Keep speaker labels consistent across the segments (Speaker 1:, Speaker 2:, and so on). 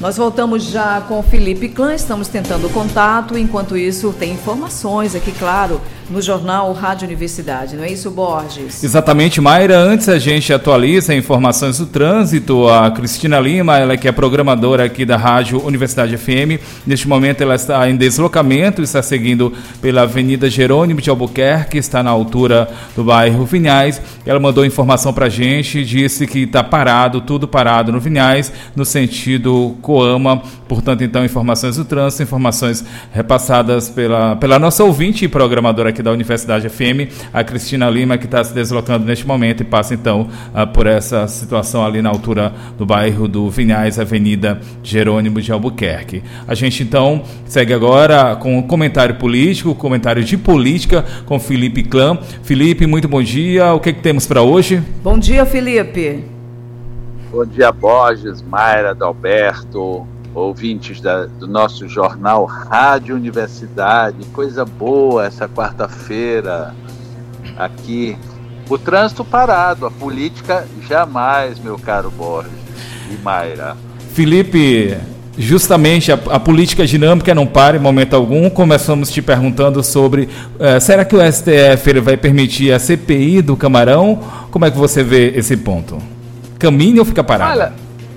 Speaker 1: Nós voltamos já com o Felipe Clã, estamos tentando contato. Enquanto isso, tem informações aqui, claro, no jornal Rádio Universidade. Não é isso, Borges?
Speaker 2: Exatamente, Mayra. Antes a gente atualiza informações do trânsito. A Cristina Lima, ela que é programadora aqui da Rádio Universidade FM. Neste momento ela está em deslocamento, está seguindo pela Avenida Jerônimo de Albuquerque, está na altura do bairro Vinhais. Ela mandou informação para a gente, disse que está parado, tudo parado no Vinhais, no sentido Coama. Portanto, então, informações do trânsito, informações repassadas pela nossa ouvinte e programadora aqui da Universidade FM, a Cristina Lima, que está se deslocando neste momento e passa, então, por essa situação ali na altura do bairro do Vinhais, Avenida Jerônimo de Albuquerque. A gente, então, segue agora com o comentário político, comentário de política com Felipe Clã. Felipe, muito bom dia. O que temos para hoje?
Speaker 1: Bom dia, Felipe.
Speaker 3: Bom dia, Borges, Mayra, Adalberto, ouvintes do nosso jornal Rádio Universidade. Coisa boa essa quarta-feira aqui. O trânsito parado, a política jamais, meu caro Borges e Mayra.
Speaker 2: Felipe, justamente a política dinâmica não para em momento algum. Começamos te perguntando sobre será que o STF ele vai permitir a CPI do Camarão? Como é que você vê esse ponto? Caminha ou fica parado?
Speaker 3: Olha,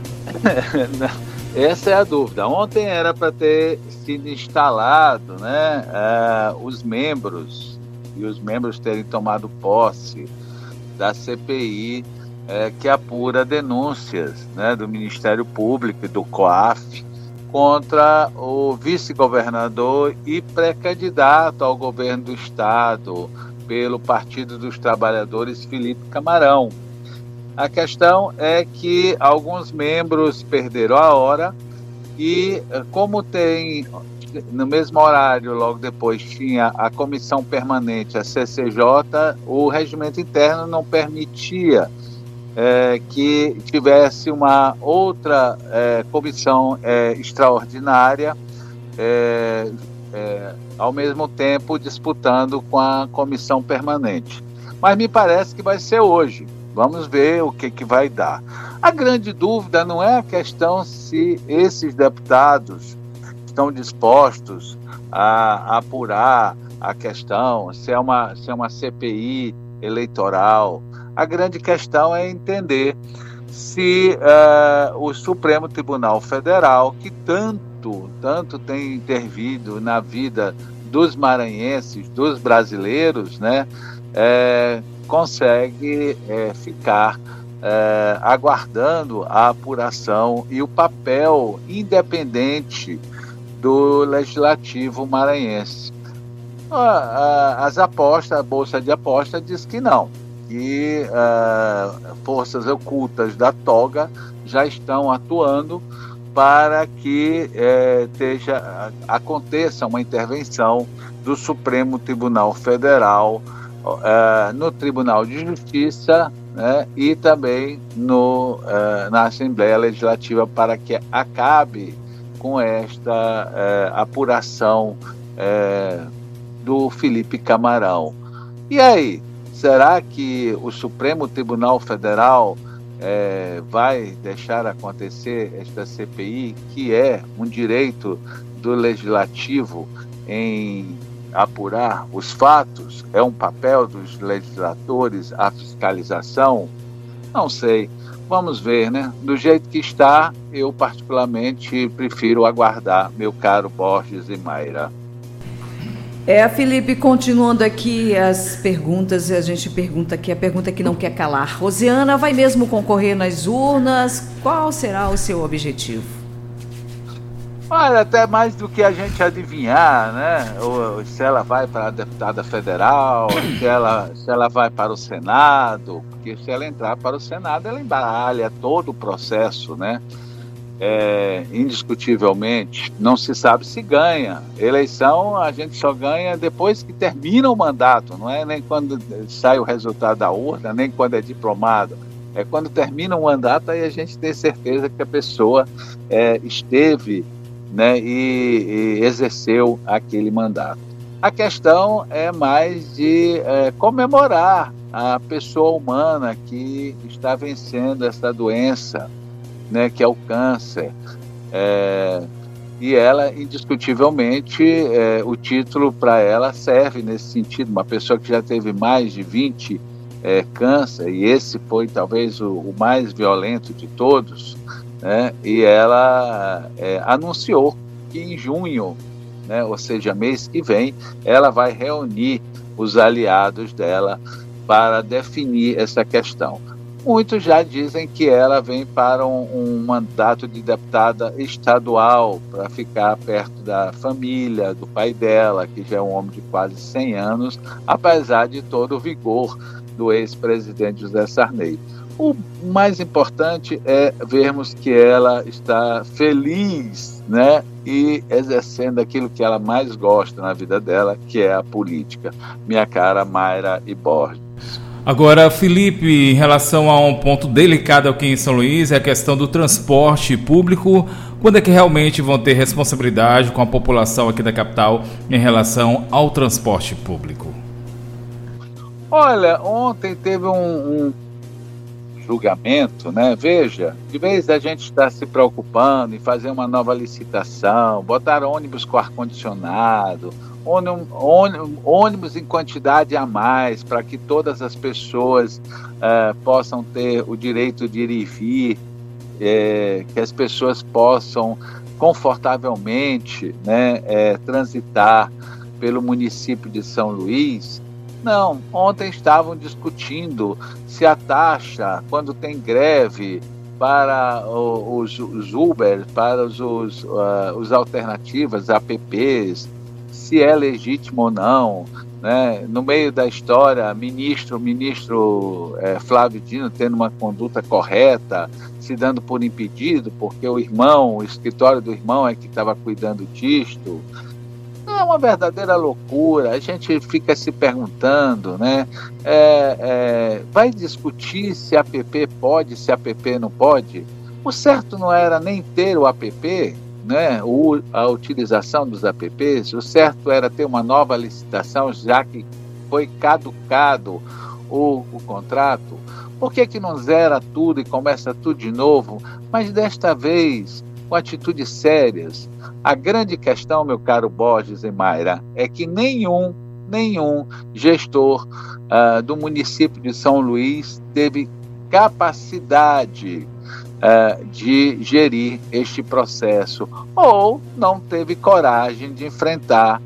Speaker 3: essa é a dúvida. Ontem era para ter sido instalado, né, os membros terem tomado posse da CPI que apura denúncias, né, do Ministério Público e do COAF contra o vice-governador e pré-candidato ao governo do Estado pelo Partido dos Trabalhadores, Felipe Camarão. A questão é que alguns membros perderam a hora e, como tem, no mesmo horário, logo depois, tinha a comissão permanente, a CCJ, o regimento interno não permitia que tivesse uma outra comissão extraordinária, ao mesmo tempo disputando com a comissão permanente. Mas me parece que vai ser hoje. Vamos ver o que vai dar. A grande dúvida não é a questão se esses deputados estão dispostos a apurar a questão, se é uma CPI eleitoral. A grande questão é entender se o Supremo Tribunal Federal, que tanto tem intervido na vida dos maranhenses, dos brasileiros, né, consegue ficar aguardando a apuração e o papel independente do Legislativo maranhense. As apostas, a Bolsa de Aposta diz que não, que forças ocultas da toga já estão atuando para que aconteça uma intervenção do Supremo Tribunal Federal no Tribunal de Justiça, né, e também na Assembleia Legislativa para que acabe com esta apuração do Felipe Camarão. E aí, será que o Supremo Tribunal Federal vai deixar acontecer esta CPI, que é um direito do Legislativo em apurar os fatos? É um papel dos legisladores a fiscalização? Não sei. Vamos ver, né? Do jeito que está, eu particularmente prefiro aguardar, meu caro Borges e Mayra.
Speaker 1: Felipe, continuando aqui as perguntas, a gente pergunta aqui, a pergunta que não quer calar. Rosiana vai mesmo concorrer nas urnas? Qual será o seu objetivo?
Speaker 3: Olha, até mais do que a gente adivinhar, né? Se ela vai para a deputada federal, se ela vai para o Senado, porque se ela entrar para o Senado, ela embaralha todo o processo, né? Indiscutivelmente, não se sabe se ganha. Eleição a gente só ganha depois que termina o mandato, não é nem quando sai o resultado da urna, nem quando é diplomado. É quando termina o mandato, aí a gente tem certeza que a pessoa esteve, né, e exerceu aquele mandato. A questão é mais de comemorar a pessoa humana que está vencendo essa doença, né, que é o câncer. E ela, indiscutivelmente, o título para ela serve nesse sentido. Uma pessoa que já teve mais de 20 câncer, e esse foi talvez o mais violento de todos, né? E ela anunciou que em junho, né, ou seja, mês que vem, ela vai reunir os aliados dela para definir essa questão. Muitos já dizem que ela vem para um mandato de deputada estadual, para ficar perto da família, do pai dela, que já é um homem de quase 100 anos, apesar de todo o vigor do ex-presidente José Sarney. O mais importante é vermos que ela está feliz, né, e exercendo aquilo que ela mais gosta na vida dela, que é a política. Minha cara Mayra e Borges.
Speaker 2: Agora, Felipe, em relação a um ponto delicado aqui em São Luís, é a questão do transporte público. Quando é que realmente vão ter responsabilidade com a população aqui da capital em relação ao transporte público?
Speaker 3: Olha, ontem teve um julgamento, né? Veja, de vez a gente está se preocupando em fazer uma nova licitação, botar ônibus com ar-condicionado, ônibus em quantidade a mais, para que todas as pessoas possam ter o direito de ir e vir, que as pessoas possam confortavelmente, né, transitar pelo município de São Luís. Não, ontem estavam discutindo se a taxa, quando tem greve, para os Uber, para os alternativas, apps, se é legítimo ou não, né? No meio da história, ministro Flávio Dino tendo uma conduta correta, se dando por impedido, porque o escritório do irmão é que estava cuidando disto. É uma verdadeira loucura. A gente fica se perguntando, né? Vai discutir se app pode, se app não pode? O certo não era nem ter o app, né? A utilização dos apps. O certo era ter uma nova licitação, já que foi caducado o contrato. Por que não zera tudo e começa tudo de novo? Mas desta vez, com atitudes sérias. A grande questão, meu caro Borges e Mayra, é que nenhum gestor do município de São Luís teve capacidade de gerir este processo, ou não teve coragem de enfrentar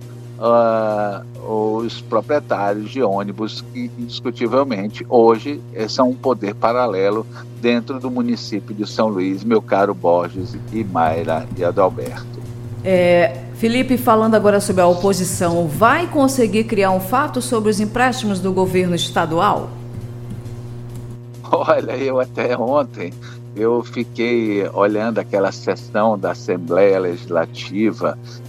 Speaker 3: os proprietários de ônibus que, indiscutivelmente, hoje são um poder paralelo dentro do município de São Luís, meu caro Borges e Mayra e Adalberto.
Speaker 1: Felipe, falando agora sobre a oposição, vai conseguir criar um fato sobre os empréstimos do governo estadual?
Speaker 3: Olha, eu até ontem eu fiquei olhando aquela sessão da Assembleia Legislativa